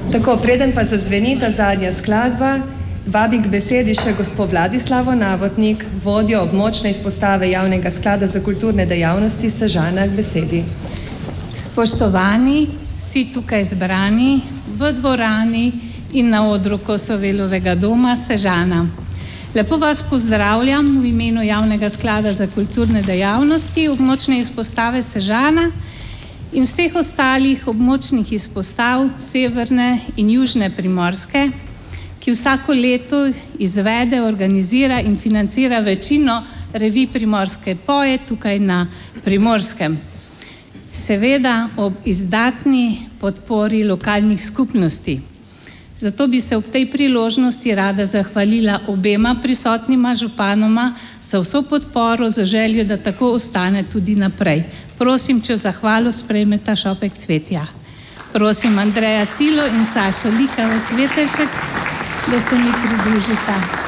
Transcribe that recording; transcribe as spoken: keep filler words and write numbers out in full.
Tako, preden pa zazveni ta zadnja skladba, vabi k besedi še gospod Vladislavo Navotnik, vodjo območne izpostave Javnega sklada za kulturne dejavnosti Sežana, k besedi. Spoštovani, vsi tukaj zbrani, v dvorani in na odru Kosovelovega doma Sežana. Lepo vas pozdravljam v imenu Javnega sklada za kulturne dejavnosti, območne izpostave Sežana in vseh ostalih območnih izpostav severne in južne Primorske, ki vsako leto izvede, organizira in financira večino revij Primorske poje tukaj na Primorskem. Seveda ob izdatni podpori lokalnih skupnosti. Zato bi se ob tej priložnosti rada zahvalila obema prisotnima županoma za vso podporo, za željo, da tako ostane tudi naprej. Prosim, če v zahvalo sprejmeta šopek cvetja. Prosim Andreja Silo in Sašo Likava Svetevšek, da se mi pridružita.